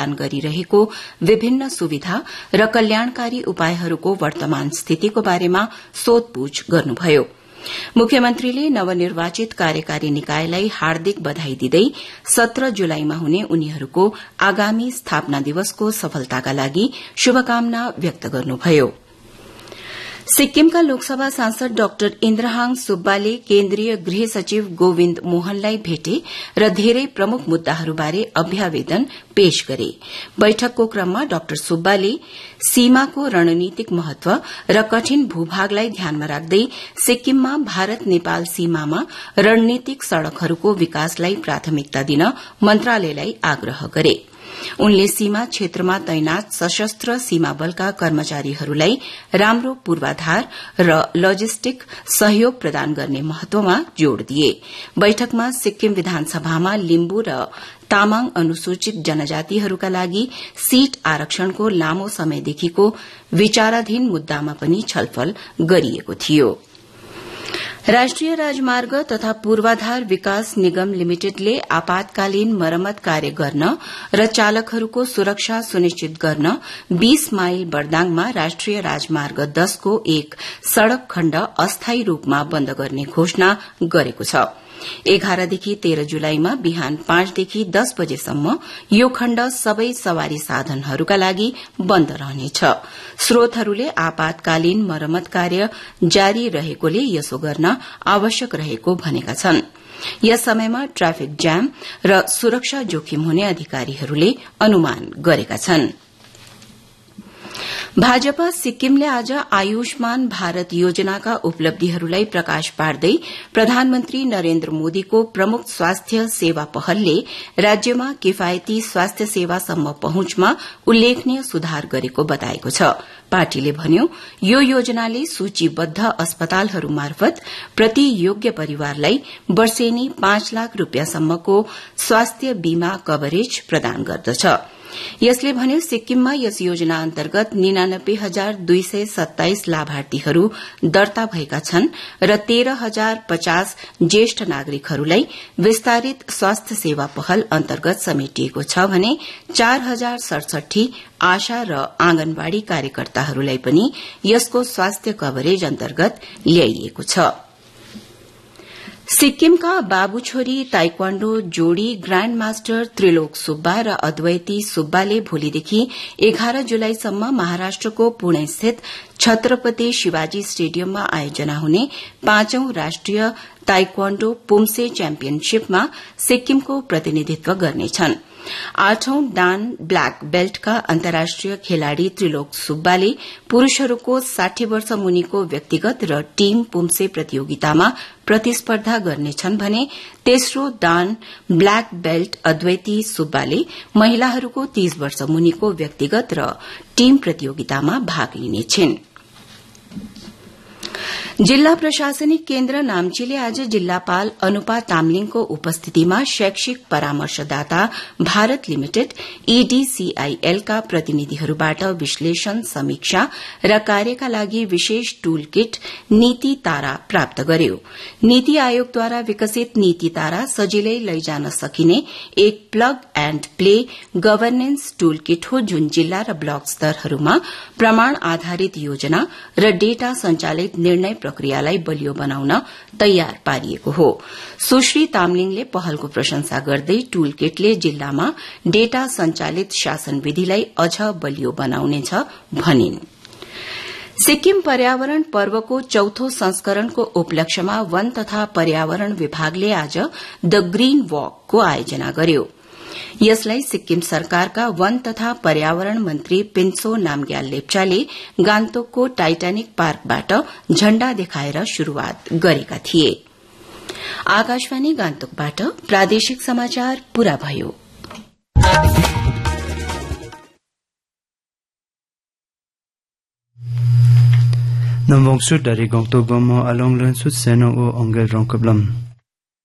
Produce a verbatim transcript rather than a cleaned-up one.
प्रदान गरिरहेको विभिन्न सुविधा र कल्याणकारी उपायहरूको वर्तमान स्थितिको बारेमा सोधपूछ गर्नुभयो। मुख्यमन्त्रीले नवनिर्वाचित कार्यकारी निकायलाई हार्दिक बधाई दिँदै सत्र जुलाईमा हुने उनीहरूको आगामी स्थापना दिवसको सफलताका लागि शुभकामना व्यक्त गर्नुभयो। सिक्किमका लोकसभा सांसद डाक्टर इन्द्रहाङ सुब्बाले केन्द्रीय गृह सचिव गोविन्द मोहनलाई भेटे र धेरै प्रमुख मुद्दाहरूबारे अभ्यावेदन पेश गरे। बैठकको क्रममा डाक्टर सुब्बाले सीमाको रणनीतिक महत्व र कठिन भूभागलाई ध्यानमा राख्दै सिक्किममा भारत नेपाल सीमामा रणनीतिक सड़कहरूको विकासलाई प्राथमिकता दिन मन्त्रालयलाई आग्रह गरे। उनले सीमा क्षेत्रमा तैनात सशस्त्र सीमा बलका कर्मचारीहरूलाई राम्रो पूर्वाधार र लजिस्टिक सहयोग प्रदान गर्ने महत्वमा जोड़ दिए। बैठकमा सिक्किम विधानसभामा लिम्बू र तामाङ अनुसूचित जनजातिहरूका लागि सीट आरक्षणको लामो समयदेखिको विचाराधीन मुद्दामा पनि छलफल गरिएको थियो। राष्ट्रिय राजमार्ग तथा पूर्वाधार विकास निगम लिमिटेडले आपातकालीन मरम्मत कार्य गर्न र चालकहरूको सुरक्षा सुनिश्चित गर्न बीस माइल बर्दाङमा राष्ट्रिय राजमार्ग दस को एक सड़क खण्ड अस्थायी रूपमा बन्द गर्ने घोषणा गरेको छ। एघारदेखि तेह्र जुलाईमा बिहान पाँचदेखि दस बजेसम्म यो खण्ड सबै सवारी साधनहरूका लागि बन्द रहनेछ। स्रोतहरूले आपातकालीन मरम्मत कार्य जारी रहेकोले यसो गर्न आवश्यक रहेको भनेका छन्। यस समयमा ट्राफिक जाम र सुरक्षा जोखिम हुने अधिकारीहरूले अनुमान गरेका छन्। भाजपा सिक्किमले आज आयुष्मान भारत योजनाका उपलब्धिहरूलाई प्रकाश पार्दै प्रधानमन्त्री नरेन्द्र मोदीको प्रमुख स्वास्थ्य सेवा पहलले राज्यमा किफायती स्वास्थ्य सेवासम्म पहुँचमा उल्लेखनीय सुधार गरेको बताएको छ। पार्टीले भन्यो, यो योजनाले सूचीबद्ध अस्पतालहरू मार्फत प्रति योग्य परिवारलाई वर्षेनी पाँच लाख रूपियाँसम्मको स्वास्थ्य बीमा कभरेज प्रदान गर्दछ। यसले भन्यो, सिक्किममा यस योजना अन्तर्गत निनानब्बे हजार दुई सय सत्ताइस लाभार्थीहरू दर्ता भएका छन् र तेह्र हजार पचास ज्येष्ठ नागरिकहरूलाई विस्तारित स्वास्थ्य सेवा पहल अन्तर्गत समेटिएको छ भने चार हजार सड़सठी आशा र आँगनवाड़ी कार्यकर्ताहरूलाई पनि यसको स्वास्थ्य कभरेज अन्तर्गत ल्याइएको छ। सिक्किमका बाबु छोरी ताइक्वाण्डो जोड़ी ग्राण्ड मास्टर त्रिलोक सुब्बा र अद्वैती सुब्बाले भोलिदेखि एघार जुलाईसम्म महाराष्ट्रको पुणेस्थित छत्रपति शिवाजी स्टेडियममा आयोजना हुने पाँचौं राष्ट्रिय ताइक्वाण्डो पुम्से च्याम्पियनशीपमा सिक्किमको प्रतिनिधित्व गर्नेछन्। आठौं डान ब्ल्याक बेल्टका अन्तर्राष्ट्रिय खेलाड़ी त्रिलोक सुब्बाले पुरूषहरूको साठी वर्ष मुनिको व्यक्तिगत र टीम पुम्से प्रतियोगितामा प्रतिस्पर्धा गर्नेछन् भने तेस्रो डान ब्ल्याक बेल्ट अद्वैती सुब्बाले महिलाहरूको तीस वर्ष मुनिको व्यक्तिगत र टीम प्रतियोगितामा भाग लिनेछन्। जिल्ला प्रशासनिक केन्द्र नाम्चीले आज जिल्लापाल अनुपा तामलिङको उपस्थितिमा शैक्षिक परामर्शदाता भारत लिमिटेड ईडीसीआईएल का प्रतिनिधिहरूबाट विश्लेषण, समीक्षा र कार्यका लागि विशेष टूल किट नीति तारा प्राप्त गर्यो। नीति आयोगद्वारा विकसित नीति तारा सजिलै लैजान सकिने एक plug and play governance tool किट हो, जुन जिल्ला र ब्लक स्तरहरूमा प्रमाण आधारित योजना र डेटा संचालित निर्णय प्रक्रियालाई बलियो बनाउन तयार पारिएको हो। सुश्री तामलिङले पहलको प्रशंसा गर्दै टूल किटले जिल्लामा डेटा संचालित शासन विधिलाई अझ बलियो बनाउनेछ भनिन्। सिक्किम पर्यावरण पर्वको चौथो संस्करणको उपलक्ष्यमा वन तथा पर्यावरण विभागले आज द ग्रीन वकको आयोजना गर्यो। यसलाई सिक्किम सरकारका वन तथा पर्यावरण मन्त्री पिन्छो नामग्याल लेप्चाले गान्तोकको टाइटानिक पार्कबाट झण्डा देखाएर शुरूआत गरेका थिए। आकाशवाणी गान्तोकबाट प्रादेशिक समाचार पूरा भयो। Namvongsu dari Gongto Gomo Along Lensu Seno o Ongel Ronkablam.